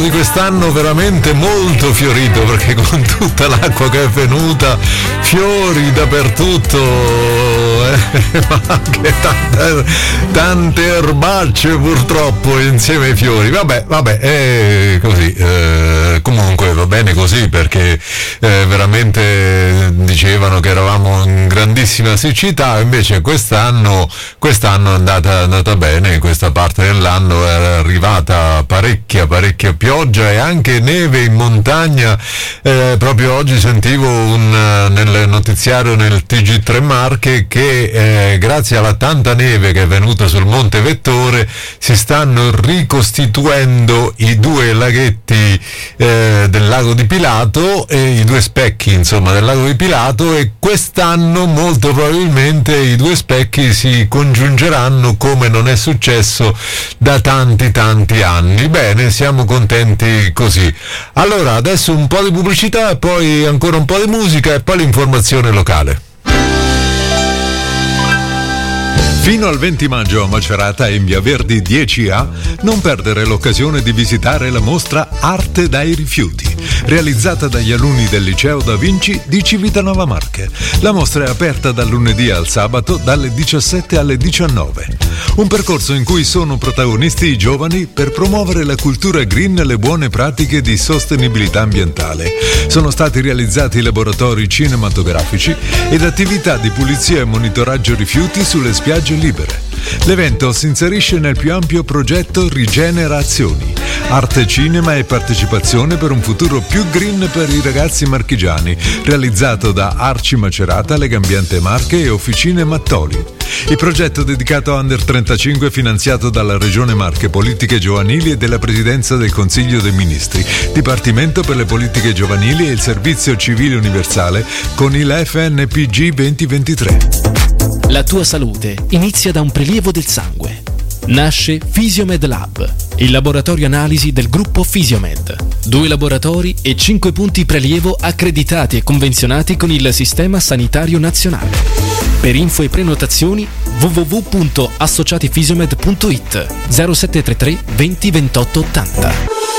di quest'anno veramente molto fiorito, perché con tutta l'acqua che è venuta, fiori dappertutto, ma anche tante erbacce purtroppo insieme ai fiori. Vabbè, è così, comunque va bene così, perché veramente dicevano che eravamo in grandissima siccità, invece quest'anno è andata bene. In questa parte dell'anno era arrivata parecchia pioggia e anche neve in montagna. Proprio oggi sentivo nel notiziario nel TG3 Marche che grazie alla tanta neve che è venuta sul Monte Vettore si stanno ricostituendo i due laghetti del lago di Pilato, e i due specchi insomma del lago di Pilato, e quest'anno molto probabilmente i due specchi si congiungeranno come non è successo da tanti anni. Bene, siamo contenti così. Allora adesso un po' di pubblicità e poi ancora un po' di musica e poi l'informazione locale. Fino al 20 maggio a Macerata in Via Verdi 10A non perdere l'occasione di visitare la mostra Arte dai rifiuti, realizzata dagli alunni del Liceo Da Vinci di Civitanova Marche. La mostra è aperta dal lunedì al sabato dalle 17 alle 19. Un percorso in cui sono protagonisti i giovani per promuovere la cultura green e le buone pratiche di sostenibilità ambientale. Sono stati realizzati laboratori cinematografici ed attività di pulizia e monitoraggio rifiuti sulle spiagge libere. L'evento si inserisce nel più ampio progetto Rigenerazioni, arte, cinema e partecipazione per un futuro più green per i ragazzi marchigiani, realizzato da Arci Macerata, Legambiente Marche e Officine Mattoli. Il progetto dedicato a Under 35 è finanziato dalla Regione Marche, Politiche Giovanili e della Presidenza del Consiglio dei Ministri, Dipartimento per le Politiche Giovanili e il Servizio Civile Universale con il FNPG 2023. La tua salute inizia da un prelievo del sangue. Nasce Fisiomed Lab, il laboratorio analisi del gruppo Fisiomed. 2 laboratori e 5 punti prelievo accreditati e convenzionati con il Sistema Sanitario Nazionale. Per info e prenotazioni www.associatifisiomed.it 0733 20 28 80.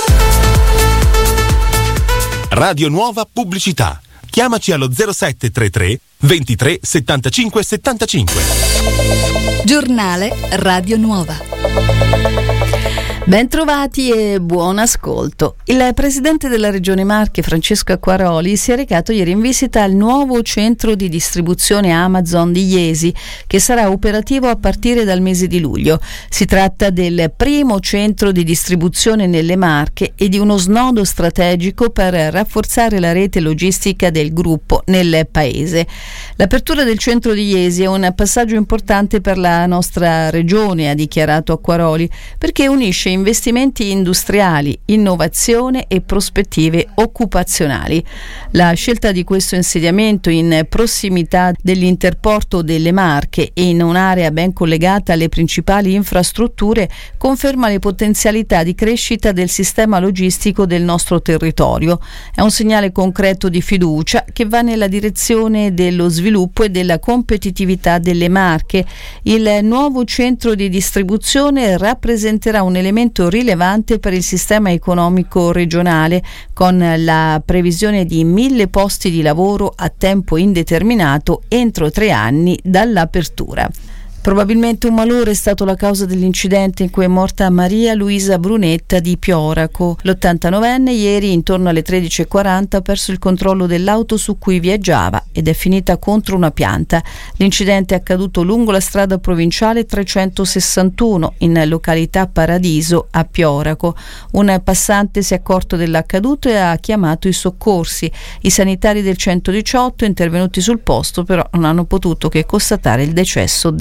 Radio Nuova Pubblicità. Chiamaci allo 0733 23 75 75. Giornale Radio Nuova. Bentrovati e buon ascolto. Il presidente della Regione Marche, Francesco Acquaroli, si è recato ieri in visita al nuovo centro di distribuzione Amazon di Jesi, che sarà operativo a partire dal mese di luglio. Si tratta del primo centro di distribuzione nelle Marche e di uno snodo strategico per rafforzare la rete logistica del gruppo nel paese. L'apertura del centro di Jesi è un passaggio importante per la nostra regione, ha dichiarato Acquaroli, perché unisce investimenti industriali, innovazione e prospettive occupazionali. La scelta di questo insediamento in prossimità dell'interporto delle Marche e in un'area ben collegata alle principali infrastrutture conferma le potenzialità di crescita del sistema logistico del nostro territorio. È un segnale concreto di fiducia che va nella direzione dello sviluppo e della competitività delle Marche. Il nuovo centro di distribuzione rappresenterà un elemento rilevante per il sistema economico regionale, con la previsione di 1.000 posti di lavoro a tempo indeterminato entro 3 anni dall'apertura. Probabilmente un malore è stato la causa dell'incidente in cui è morta Maria Luisa Brunetta di Pioraco. L'89enne ieri intorno alle 13:40 ha perso il controllo dell'auto su cui viaggiava ed è finita contro una pianta. L'incidente è accaduto lungo la strada provinciale 361 in località Paradiso a Pioraco. Un passante si è accorto dell'accaduto e ha chiamato i soccorsi. I sanitari del 118 intervenuti sul posto però non hanno potuto che constatare il decesso